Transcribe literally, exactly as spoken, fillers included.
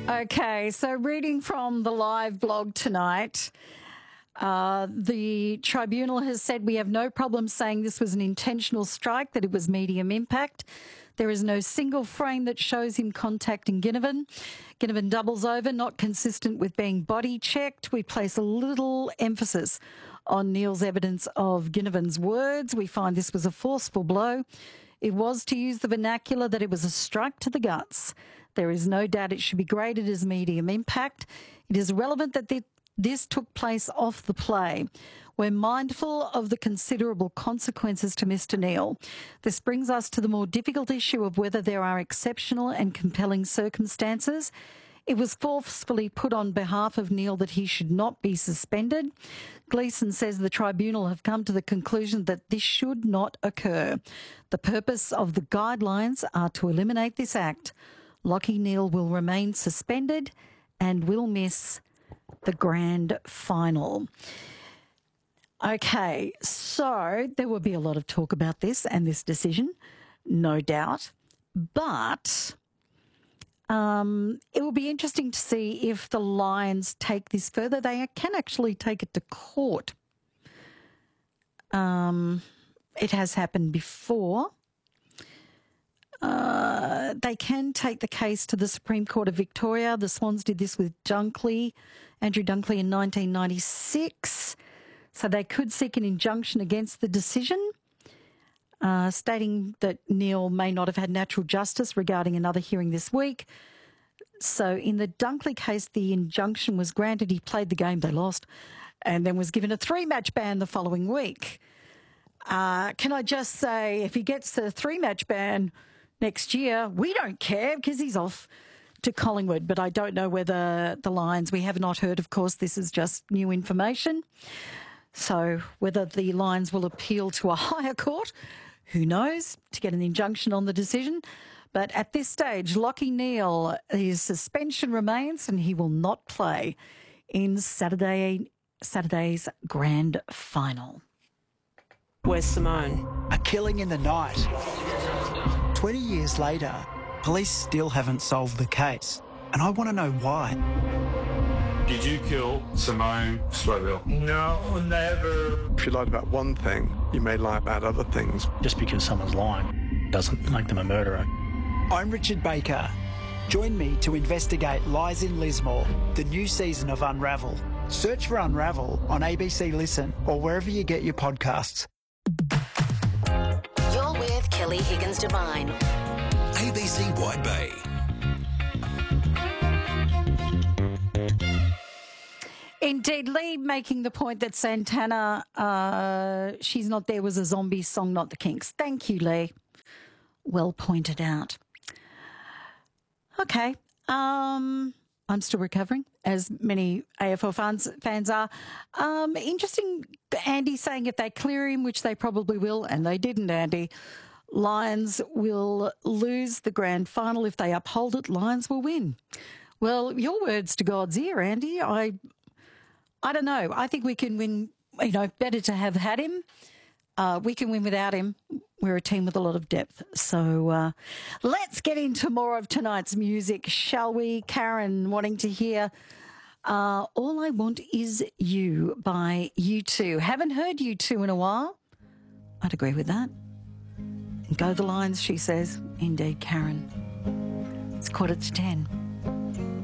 Okay, so reading from the live blog tonight, uh, the tribunal has said we have no problem saying this was an intentional strike, that it was medium impact. There is no single frame that shows him contacting Ginnivan. Ginnivan doubles over, not consistent with being body checked. We place a little emphasis on Neil's evidence of Ginnivan's words. We find this was a forceful blow. It was, to use the vernacular, that it was a strike to the guts. There is no doubt it should be graded as medium impact. It is relevant that the, this took place off the play. We're mindful of the considerable consequences to Mister Neil. This brings us to the more difficult issue of whether there are exceptional and compelling circumstances. It was forcefully put on behalf of Neil that he should not be suspended. Gleeson says the tribunal have come to the conclusion that this should not occur. The purpose of the guidelines are to eliminate this act. Lachie Neale will remain suspended and will miss the grand final. Okay, so there will be a lot of talk about this and this decision, no doubt. But um, it will be interesting to see if the Lions take this further. They can actually take it to court. Um, it has happened before. Uh, they can take the case to the Supreme Court of Victoria. The Swans did this with Dunkley, Andrew Dunkley in nineteen ninety-six. So they could seek an injunction against the decision, uh, stating that Neil may not have had natural justice regarding another hearing this week. So in the Dunkley case, the injunction was granted. He played the game, they lost, and then was given a three-match ban the following week. Uh, can I just say, if he gets the three-match ban next year, we don't care because he's off to Collingwood. But I don't know whether the Lions, we have not heard, of course, this is just new information. So whether the Lions will appeal to a higher court, who knows, to get an injunction on the decision. But at this stage, Lachie Neale, his suspension remains and he will not play in Saturday Saturday's grand final. Where's Simone? A killing in the night. twenty years later, police still haven't solved the case, and I want to know why. Did you kill Simone Slowell? No, never. If you lied about one thing, you may lie about other things. Just because someone's lying doesn't make them a murderer. I'm Richard Baker. Join me to investigate Lies in Lismore, the new season of Unravel. Search for Unravel on A B C Listen or wherever you get your podcasts. You're with Kelly Higgins Devine. A B C White Bay. Indeed, Lee making the point that Santana, uh, She's Not There was a zombie song, not the Kinks. Thank you, Lee. Well pointed out. Okay. Um, I'm still recovering, as many A F L fans, fans are. Um, interesting, Andy saying if they clear him, which they probably will, and they didn't, Andy, Lions will lose the grand final. If they uphold it, Lions will win. Well, your words to God's ear, Andy. I... I don't know. I think we can win, you know, better to have had him. Uh, we can win without him. We're a team with a lot of depth. So uh, let's get into more of tonight's music, shall we? Karen wanting to hear uh, All I Want Is You by U two. Haven't heard U two in a while. I'd agree with that. Go the Lions, she says. Indeed, Karen. It's quarter to ten.